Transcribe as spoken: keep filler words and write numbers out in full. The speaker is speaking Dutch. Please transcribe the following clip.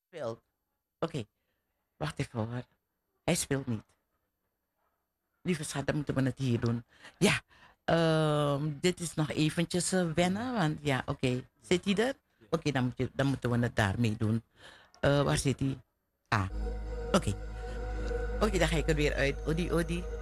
Speelt. Oké, okay. Wacht even hoor. Hij speelt niet. Lieve schat, dan moeten we het hier doen. Ja, um, dit is nog eventjes uh, wennen. Want ja, oké. Okay. Zit hij er? Oké, okay, dan, moet je, dan moeten we het daarmee doen. Uh, waar zit hij? Ah, oké. Okay. Oké, okay, dan ga ik er weer uit. Odi, odi.